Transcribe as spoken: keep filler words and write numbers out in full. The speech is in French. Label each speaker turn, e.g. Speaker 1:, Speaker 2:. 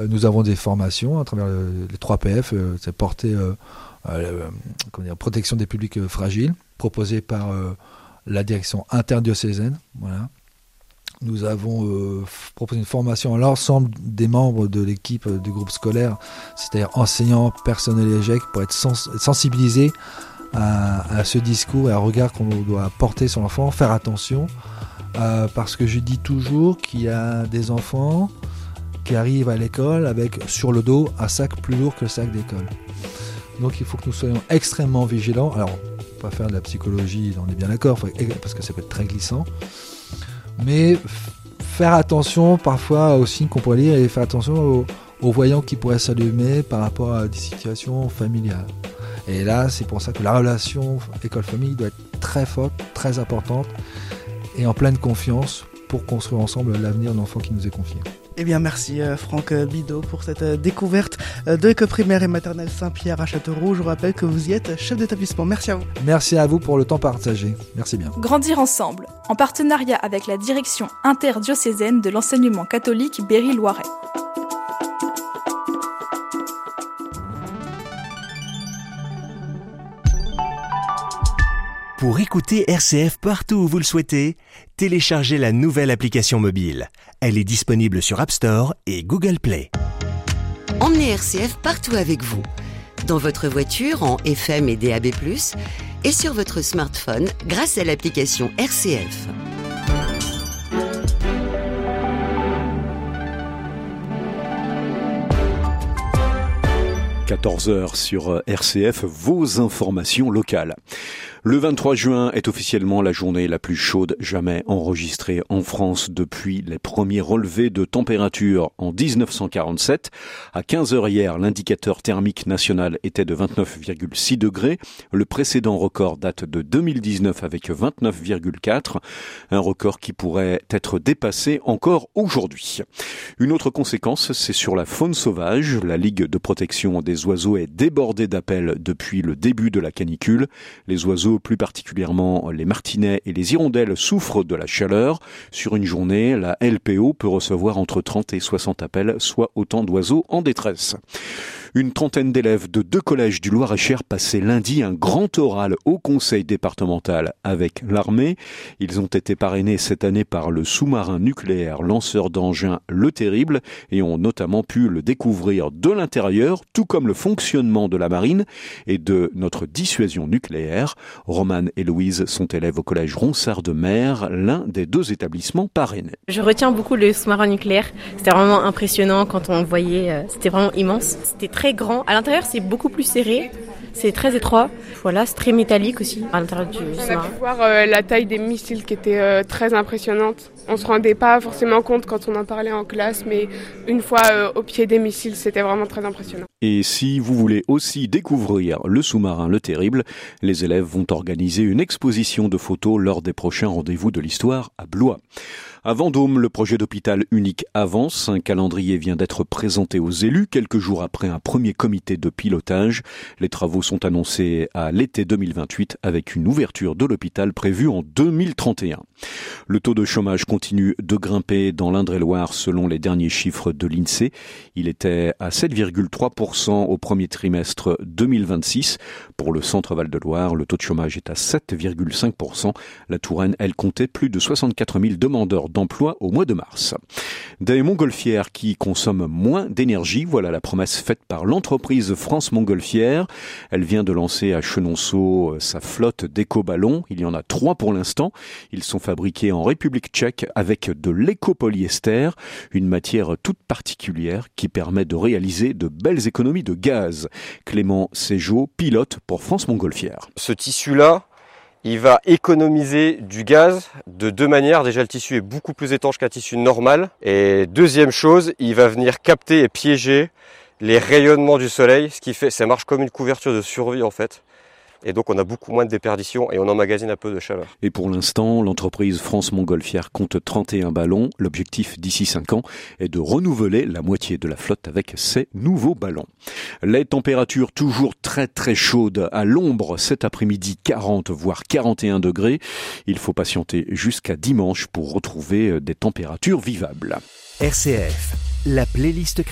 Speaker 1: Euh, nous avons des formations à travers le, les trois P F, euh, c'est porté euh, euh, comment dire, protection des publics euh, fragiles, proposé par euh, la direction interdiocésaine. Voilà. Nous avons euh, proposé une formation à l'ensemble des membres de l'équipe euh, du groupe scolaire, c'est-à-dire enseignants, personnel et G E C, pour être sens- sensibilisés à, à ce discours et à un regard qu'on doit porter sur l'enfant, faire attention, euh, parce que je dis toujours qu'il y a des enfants qui arrivent à l'école avec sur le dos un sac plus lourd que le sac d'école. Donc il faut que nous soyons extrêmement vigilants. Alors, on va pas faire de la psychologie, on est bien d'accord, parce que ça peut être très glissant. Mais f- faire attention parfois aux signes qu'on pourrait lire et faire attention aux, aux voyants qui pourraient s'allumer par rapport à des situations familiales. Et là, c'est pour ça que la relation école-famille doit être très forte, très importante et en pleine confiance pour construire ensemble l'avenir de l'enfant qui nous est confié.
Speaker 2: Eh bien, merci euh, Franck Bidot pour cette euh, découverte euh, de l'école primaire et maternelle Saint-Pierre à Châteauroux. Je vous rappelle que vous y êtes chef d'établissement. Merci à vous.
Speaker 1: Merci à vous pour le temps partagé. Merci bien.
Speaker 3: Grandir ensemble, en partenariat avec la direction interdiocésaine de l'enseignement catholique Berry-Loiret.
Speaker 4: Pour écouter R C F partout où vous le souhaitez, téléchargez la nouvelle application mobile. Elle est disponible sur App Store et Google Play.
Speaker 5: Emmenez R C F partout avec vous. Dans votre voiture en F M et D A B plus, et sur votre smartphone grâce à l'application R C F.
Speaker 6: quatorze heures sur R C F, vos informations locales. Le vingt-trois juin est officiellement la journée la plus chaude jamais enregistrée en France depuis les premiers relevés de température en dix-neuf cent quarante-sept. À quinze heures hier, l'indicateur thermique national était de vingt-neuf virgule six degrés. Le précédent record date de deux mille dix-neuf avec vingt-neuf virgule quatre. Un record qui pourrait être dépassé encore aujourd'hui. Une autre conséquence, c'est sur la faune sauvage. La Ligue de protection des oiseaux est débordée d'appels depuis le début de la canicule. Les oiseaux, plus particulièrement les martinets et les hirondelles, souffrent de la chaleur. Sur une journée, la L P O peut recevoir entre trente et soixante appels, soit autant d'oiseaux en détresse. Une trentaine d'élèves de deux collèges du Loir-et-Cher passaient lundi un grand oral au conseil départemental avec l'armée. Ils ont été parrainés cette année par le sous-marin nucléaire lanceur d'engins Le Terrible et ont notamment pu le découvrir de l'intérieur, tout comme le fonctionnement de la marine et de notre dissuasion nucléaire. Romane et Louise sont élèves au collège Ronsard de Mer, l'un des deux établissements parrainés.
Speaker 7: Je retiens beaucoup le sous-marin nucléaire. C'était vraiment impressionnant quand on le voyait. C'était vraiment immense. C'était très très grand. À l'intérieur, c'est beaucoup plus serré. C'est très étroit. Voilà, c'est très métallique aussi à l'intérieur du sous-marin.
Speaker 8: On a pu voir euh, la taille des missiles qui était euh, très impressionnante. On se rendait pas forcément compte quand on en parlait en classe, mais une fois euh, au pied des missiles, c'était vraiment très impressionnant.
Speaker 6: Et si vous voulez aussi découvrir le sous-marin Le Terrible, les élèves vont organiser une exposition de photos lors des prochains rendez-vous de l'histoire à Blois. À Vendôme, le projet d'hôpital unique avance. Un calendrier vient d'être présenté aux élus quelques jours après un premier comité de pilotage. Les travaux sont annoncés à l'été deux mille vingt-huit avec une ouverture de l'hôpital prévue en deux mille trente et un. Le taux de chômage continue de grimper dans l'Indre-et-Loire selon les derniers chiffres de l'INSEE. Il était à sept virgule trois pour cent au premier trimestre deux mille vingt-six. Pour le centre Val-de-Loire, le taux de chômage est à sept virgule cinq pour cent. La Touraine, elle, comptait plus de soixante-quatre mille demandeurs d'emploi au mois de mars. Des montgolfières qui consomment moins d'énergie, voilà la promesse faite par l'entreprise France Montgolfière. Elle vient de lancer à Chenonceau sa flotte d'éco-ballons. Il y en a trois pour l'instant. Ils sont fabriqués en République tchèque avec de l'éco-polyester, une matière toute particulière qui permet de réaliser de belles économies de gaz. Clément Ségeau, pilote pour France Montgolfière.
Speaker 9: Ce tissu-là, il va économiser du gaz de deux manières. Déjà, le tissu est beaucoup plus étanche qu'un tissu normal. Et deuxième chose, il va venir capter et piéger les rayonnements du soleil, ce qui fait, ça marche comme une couverture de survie en fait. Et donc on a beaucoup moins de déperdition et on emmagasine un peu de chaleur.
Speaker 6: Et pour l'instant, l'entreprise France Montgolfière compte trente et un ballons. L'objectif d'ici cinq ans est de renouveler la moitié de la flotte avec ces nouveaux ballons. Les températures toujours très très chaudes à l'ombre cet après-midi, quarante voire quarante et un degrés. Il faut patienter jusqu'à dimanche pour retrouver des températures vivables.
Speaker 4: R C F, la playlist